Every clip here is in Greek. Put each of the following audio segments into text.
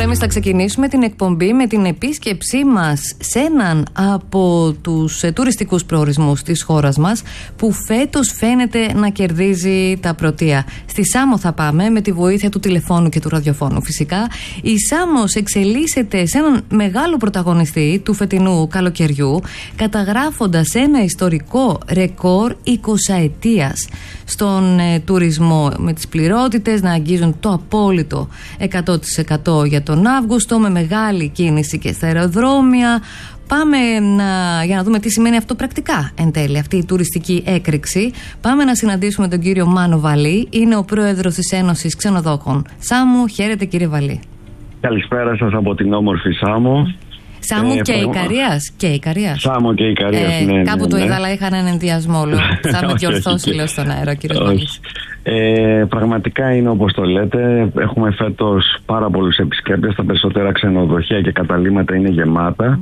εμείς θα ξεκινήσουμε την εκπομπή με την επίσκεψή μας σε έναν από τους τουριστικούς προορισμούς της χώρας μας, που φέτος φαίνεται να κερδίζει τα πρωτεία. Στη Σάμο θα πάμε με τη βοήθεια του τηλεφώνου και του ραδιοφώνου φυσικά. Η Σάμος εξελίσσεται σε έναν μεγάλο πρωταγωνιστή του φετινού καλοκαιριού, καταγράφοντας ένα ιστορικό ρεκόρ 20ετίας στον τουρισμό, με τις πληρότητες να αγγίζουν το απόλυτο 100% για τον Αύγουστο, με μεγάλη κίνηση και στα αεροδρόμια. Πάμε για να δούμε τι σημαίνει αυτό πρακτικά εν τέλει, αυτή η τουριστική έκρηξη. Πάμε να συναντήσουμε τον κύριο Μάνο Βαλή, είναι ο πρόεδρος της Ένωσης Ξενοδόχων Σάμου. Χαίρετε κύριε Βαλή. Καλησπέρα σας από την όμορφη Σάμο. Σάμου και Ικαρίας. Και Ικαρίας. Σάμου και Ικαρίας, ναι. Κάπου το είδα, αλλά είχα έναν ενδιασμό. Θα με διορθώσει, λέω στον αέρα, κύριε Βαλή. Πραγματικά είναι όπως το λέτε. Έχουμε φέτος πάρα πολλούς επισκέπτες. Τα περισσότερα ξενοδοχεία και καταλύματα είναι γεμάτα.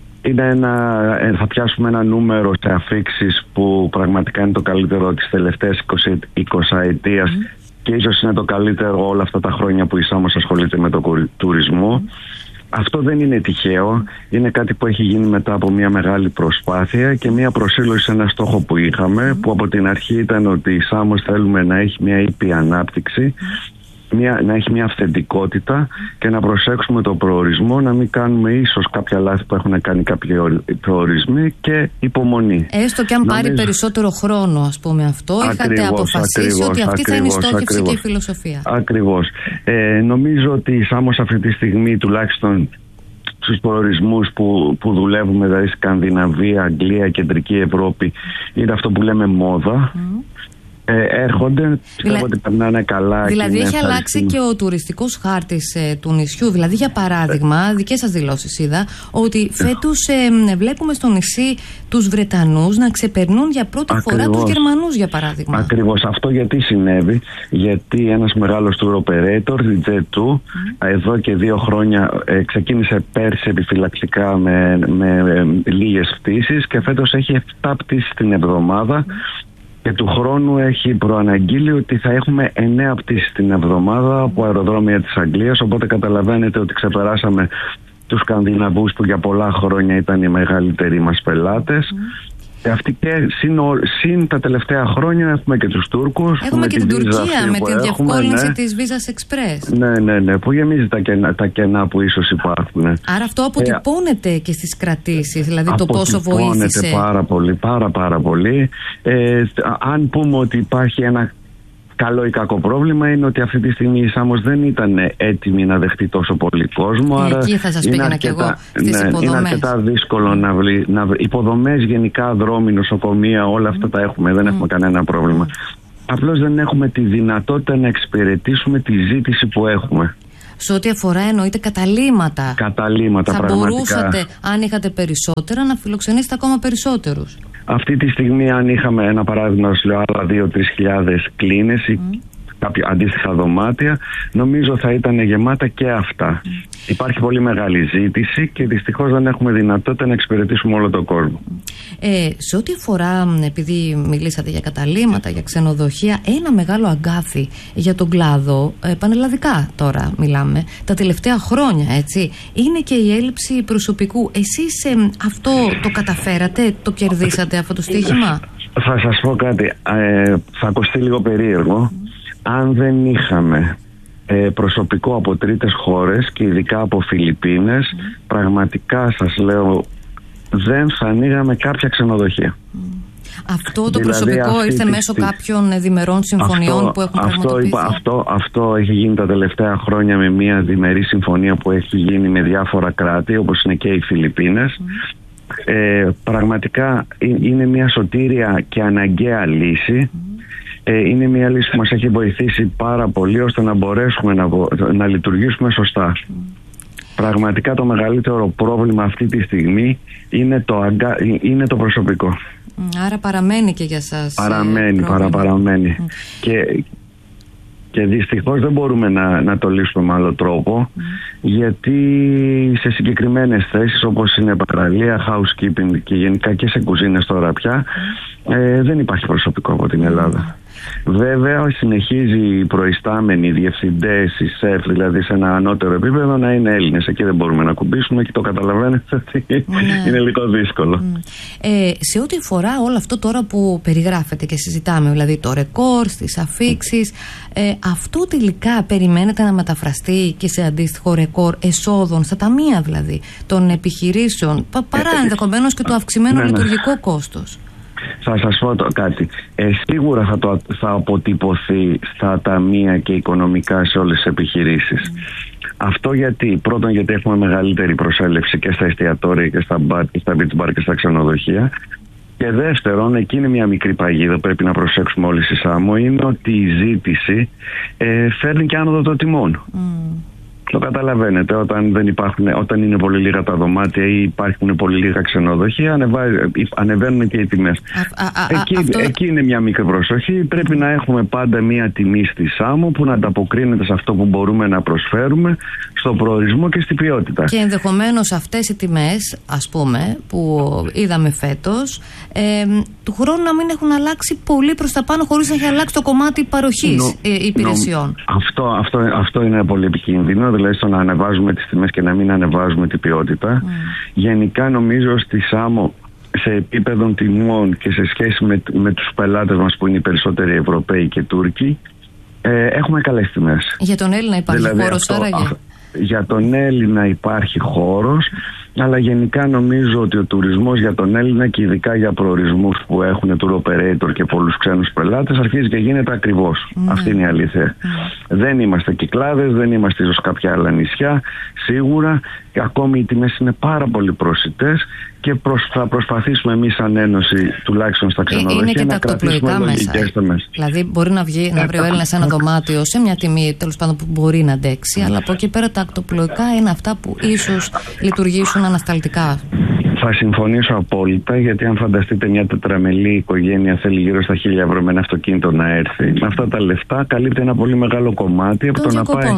Θα πιάσουμε ένα νούμερο σε αφίξεις που πραγματικά είναι το καλύτερο της τελευταίας 20ετίας και ίσως είναι το καλύτερο όλα αυτά τα χρόνια που η Σάμος ασχολείται με τον τουρισμό. Αυτό δεν είναι τυχαίο, είναι κάτι που έχει γίνει μετά από μια μεγάλη προσπάθεια και μια προσήλωση σε ένα στόχο που είχαμε, που από την αρχή ήταν ότι η Σάμος θέλουμε να έχει μια ήπια ανάπτυξη, να έχει μια αυθεντικότητα και να προσέξουμε το προορισμό, να μην κάνουμε ίσως κάποια λάθη που έχουν κάνει κάποιοι προορισμοί, και υπομονή. Έστω και αν πάρει περισσότερο χρόνο, ας πούμε, αυτό. Είχατε αποφασίσει ότι αυτή θα είναι η στόχευση και η φιλοσοφία. Ακριβώς. Νομίζω ότι η Σάμος αυτή τη στιγμή, τουλάχιστον στους προορισμούς που δουλεύουμε, δηλαδή Σκανδιναβία, Αγγλία, Κεντρική Ευρώπη, είναι αυτό που λέμε μόδα. Έρχονται, πιστεύω ότι περνάνε καλά. Δηλαδή έχει αλλάξει και ο τουριστικός χάρτης του νησιού. Δηλαδή, για παράδειγμα, δικές σας δηλώσεις είδα ότι φέτος βλέπουμε στο νησί τους Βρετανούς να ξεπερνούν για πρώτη φορά τους Γερμανούς, για παράδειγμα. Ακριβώς. Αυτό γιατί συνέβη? Γιατί ένας μεγάλος tour operator, η Jet2, εδώ και 2 χρόνια ξεκίνησε πέρσι επιφυλακτικά με λίγες πτήσεις και φέτος έχει 7 πτήσεις την εβδομάδα. Και του χρόνου έχει προαναγγείλει ότι θα έχουμε 9 πτήσεις την εβδομάδα από αεροδρόμια της Αγγλίας. Οπότε καταλαβαίνετε ότι ξεπεράσαμε τους Σκανδιναβούς που για πολλά χρόνια ήταν οι μεγαλύτεροι μας πελάτες. Και αυτοί και συν τα τελευταία χρόνια έχουμε και τους Τούρκους. Έχουμε και την Τουρκία με την διευκόλυνση της Visas Express. Ναι, που γεμίζει τα κενά που ίσως υπάρχουν. Άρα αυτό αποτυπώνεται και στις κρατήσεις, δηλαδή το πόσο βοήθησε. Πάρα πολύ. Αν πούμε ότι υπάρχει ένα καλό ή κακό πρόβλημα, είναι ότι αυτή τη στιγμή η Σάμος δεν ήταν έτοιμη να δεχτεί τόσο πολύ κόσμο. Εκεί θα σας πήγαινα κι εγώ, στις υποδομές. Είναι αρκετά δύσκολο να βρει υποδομές, γενικά δρόμοι, νοσοκομεία, όλα αυτά τα έχουμε, δεν έχουμε κανένα πρόβλημα. Απλώς δεν έχουμε τη δυνατότητα να εξυπηρετήσουμε τη ζήτηση που έχουμε. Σε ό,τι αφορά εννοείται καταλύματα. Θα πραγματικά. Μπορούσατε, αν είχατε περισσότερα, να φιλοξενήσετε ακόμα περισσότερους. Αυτή τη στιγμή, αν είχαμε ένα παράδειγμα, λέω, άλλα 2-3 χιλιάδες κλίνες ή κάποια αντίστοιχα δωμάτια, νομίζω θα ήταν γεμάτα και αυτά. Υπάρχει πολύ μεγάλη ζήτηση και δυστυχώς δεν έχουμε δυνατότητα να εξυπηρετήσουμε όλο τον κόσμο. Σε ό,τι αφορά, επειδή μιλήσατε για καταλύματα, για ξενοδοχεία, ένα μεγάλο αγκάθι για τον κλάδο, πανελλαδικά τώρα μιλάμε, τα τελευταία χρόνια, έτσι, είναι και η έλλειψη προσωπικού. Εσείς αυτό το καταφέρατε, το κερδίσατε αυτό το στοίχημα? Θα σας πω κάτι, θα ακουστεί λίγο περίεργο. Αν δεν είχαμε προσωπικό από τρίτες χώρες και ειδικά από Φιλιππίνες, πραγματικά σας λέω, δεν θα ανοίγαμε κάποια ξενοδοχεία. Αυτό το προσωπικό ήρθε μέσω κάποιων διμερών συμφωνιών που έχουν πραγματοποιηθεί? Αυτό έχει γίνει τα τελευταία χρόνια με μια διμερή συμφωνία που έχει γίνει με διάφορα κράτη, όπως είναι και οι Φιλιππίνες. Πραγματικά είναι μια σωτήρια και αναγκαία λύση. Είναι μια λύση που μας έχει βοηθήσει πάρα πολύ ώστε να μπορέσουμε να λειτουργήσουμε σωστά. Πραγματικά το μεγαλύτερο πρόβλημα αυτή τη στιγμή είναι το προσωπικό. Άρα παραμένει και για σας? Παραμένει. Και δυστυχώς δεν μπορούμε να το λύσουμε με άλλο τρόπο, γιατί σε συγκεκριμένες θέσεις όπως είναι παραλία, housekeeping και γενικά και σε κουζίνες τώρα πια, δεν υπάρχει προσωπικό από την Ελλάδα. Βέβαια, συνεχίζει οι προϊστάμενοι, οι διευθυντές, οι ΣΕΦ, δηλαδή σε ένα ανώτερο επίπεδο, να είναι Έλληνες. Εκεί δεν μπορούμε να κουμπίσουμε και το καταλαβαίνετε ότι είναι λίγο δύσκολο. Σε ό,τι αφορά όλο αυτό τώρα που περιγράφεται και συζητάμε, δηλαδή το ρεκόρ, στις αφίξεις, αυτό τελικά περιμένετε να μεταφραστεί και σε αντίστοιχο ρεκόρ εσόδων, στα ταμεία δηλαδή των επιχειρήσεων, παρά ενδεχομένως και το αυξημένο λειτουργικό κόστος? Θα σας πω κάτι. Σίγουρα θα αποτυπωθεί στα ταμεία και οικονομικά σε όλες τις επιχειρήσεις. Αυτό γιατί? Πρώτον, γιατί έχουμε μεγαλύτερη προσέλευση και στα εστιατόρια και στα μπαρ και στα beach bar και στα ξενοδοχεία. Και δεύτερον, εκεί είναι μια μικρή παγίδα, πρέπει να προσέξουμε όλοι στη Σάμο, είναι ότι η ζήτηση φέρνει και άνοδο των τιμών. Το καταλαβαίνετε, όταν είναι πολύ λίγα τα δωμάτια ή υπάρχουν πολύ λίγα ξενοδοχεία, ανεβαίνουν και οι τιμές. Εκεί είναι μια μικρή προσοχή. Πρέπει να έχουμε πάντα μια τιμή στη Σάμο που να ανταποκρίνεται σε αυτό που μπορούμε να προσφέρουμε, στο προορισμό και στην ποιότητα. Και ενδεχομένως αυτές οι τιμές, ας πούμε, που είδαμε φέτος, του χρόνου να μην έχουν αλλάξει πολύ προς τα πάνω, χωρίς να έχει αλλάξει το κομμάτι παροχής υπηρεσιών. Αυτό είναι πολύ επικίνδυνο. Δηλαδή στο να ανεβάζουμε τις τιμές και να μην ανεβάζουμε την ποιότητα. Γενικά νομίζω στη Σάμο, σε επίπεδο τιμών και σε σχέση με τους πελάτες μας που είναι οι περισσότεροι Ευρωπαίοι και Τούρκοι, έχουμε καλές τιμές. Για τον Έλληνα υπάρχει δηλαδή χώρος άραγε? Για τον Έλληνα υπάρχει χώρος, αλλά γενικά νομίζω ότι ο τουρισμός για τον Έλληνα και ειδικά για προορισμούς που έχουν tour operator και πολλούς ξένους πελάτες αρχίζει και γίνεται ακριβώς. Αυτή είναι η αλήθεια. Δεν είμαστε Κυκλάδες, δεν είμαστε ίσως κάποια άλλα νησιά. Σίγουρα ακόμη οι τιμές είναι πάρα πολύ προσιτές και θα προσπαθήσουμε εμείς σαν Ένωση, τουλάχιστον στα ξενοδοχεία, να κρατήσουμε λογικές τιμές. Δηλαδή μπορεί να βρει ο Έλληνας ένα δωμάτιο σε μια τιμή τέλος πάντων που μπορεί να αντέξει, αλλά από εκεί πέρα τα ακτοπλοϊκά είναι αυτά που ίσως λειτουργήσουν ανασταλτικά. Θα συμφωνήσω απόλυτα, γιατί αν φανταστείτε μια τετραμελή οικογένεια θέλει γύρω στα 1.000 ευρώ με ένα αυτοκίνητο να έρθει, με αυτά τα λεφτά καλύπτει ένα πολύ μεγάλο κομμάτι από το να πάει,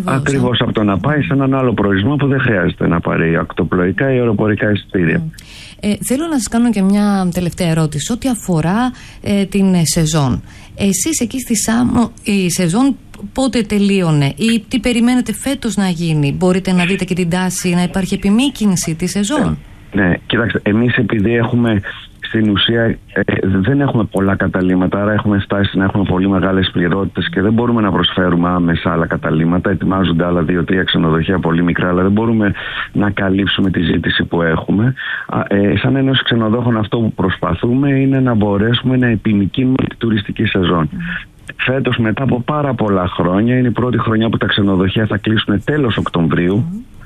από το να πάει σε έναν άλλο προορισμό που δεν χρειάζεται να πάρει ακτοπλοϊκά ή αεροπορικά εισιτήρια. Θέλω να σας κάνω και μια τελευταία ερώτηση ό,τι αφορά την σεζόν. Εσείς εκεί στη Σάμο η σεζόν πότε τελείωνε ή τι περιμένετε φέτος να γίνει? Μπορείτε να δείτε και την τάση να υπάρχει επιμήκυνση τη σεζόν? Ναι, κοιτάξτε, εμείς επειδή έχουμε στην ουσία δεν έχουμε πολλά καταλύματα, άρα έχουμε φτάσει να έχουμε πολύ μεγάλες πληρότητες και δεν μπορούμε να προσφέρουμε άμεσα άλλα καταλύματα. Ετοιμάζονται άλλα 2-3 ξενοδοχεία πολύ μικρά, αλλά δεν μπορούμε να καλύψουμε τη ζήτηση που έχουμε. Σαν Ένωση Ξενοδόχων αυτό που προσπαθούμε είναι να μπορέσουμε να επιμικρύνουμε τη τουριστική σεζόν. Φέτος, μετά από πάρα πολλά χρόνια, είναι η πρώτη χρονιά που τα ξενοδοχεία θα κλείσουν τέλος Οκτωβρίου.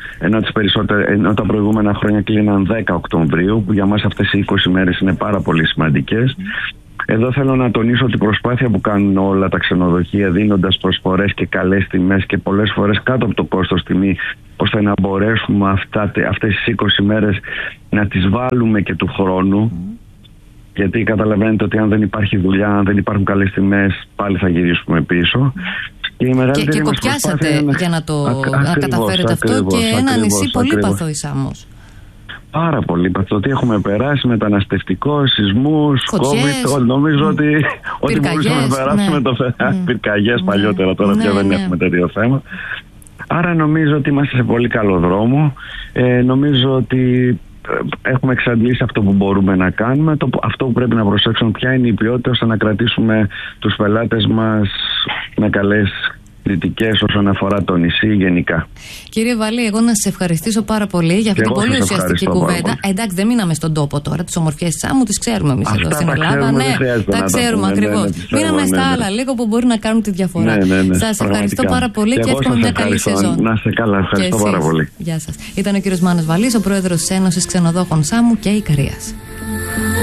Ενώ τα προηγούμενα χρόνια κλείναν 10 Οκτωβρίου, που για μας αυτές οι 20 μέρες είναι πάρα πολύ σημαντικές. Εδώ θέλω να τονίσω ότι η προσπάθεια που κάνουν όλα τα ξενοδοχεία, δίνοντας προσφορές και καλές τιμές και πολλές φορές κάτω από το κόστος τιμή, ώστε να μπορέσουμε αυτές τις 20 μέρες να τις βάλουμε και του χρόνου. Γιατί καταλαβαίνετε ότι αν δεν υπάρχει δουλειά, αν δεν υπάρχουν καλές τιμές, πάλι θα γυρίσουμε πίσω. Και κοπιάσατε για να καταφέρετε αυτό και ένα νησί πολύ παθό η Σάμος. Πάρα πολύ παθό. Τι έχουμε περάσει, μεταναστευτικό, σεισμούς, COVID. Νομίζω ότι μπορούσαμε να περάσουμε πυρκαγιές παλιότερα, τώρα πια δεν έχουμε τέτοιο θέμα. Άρα νομίζω ότι είμαστε σε πολύ καλό δρόμο. Νομίζω ότι έχουμε εξαντλήσει αυτό που μπορούμε να κάνουμε. Αυτό που πρέπει να προσέξουμε ποια είναι η ποιότητα, ώστε να κρατήσουμε τους πελάτες μας με καλές κριτικές όσον αφορά το νησί γενικά. Κύριε Βαλή, εγώ να σας ευχαριστήσω πάρα πολύ για αυτή την πολύ ουσιαστική κουβέντα. Εντάξει, δεν μείναμε στον τόπο τώρα. Τις ομορφιές της Σάμου τις ξέρουμε εμείς εδώ στην Ελλάδα. Ναι, τα ξέρουμε ακριβώς. Μείναμε στα άλλα λίγο που μπορεί να κάνουν τη διαφορά. Σας ευχαριστώ πάρα πολύ και εύχομαι μια καλή σεζόν. Να είστε καλά, ευχαριστώ πάρα πολύ. Γεια σας. Ήταν ο κύριος Μάνος Βαλής, ο πρόεδρος της Ένωσης Ξενοδόχων Σάμου και Ικαρίας.